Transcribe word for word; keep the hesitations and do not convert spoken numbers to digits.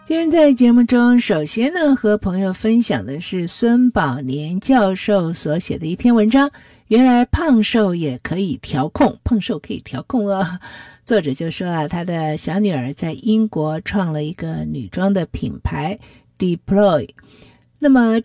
今天在节目中，首先呢和朋友分享的是孙宝年教授所写的一篇文章，原来胖瘦也可以调控，胖瘦可以调控哦。作者就说啊，他的小女儿在英国创了一个女装的品牌 Deploy， 那么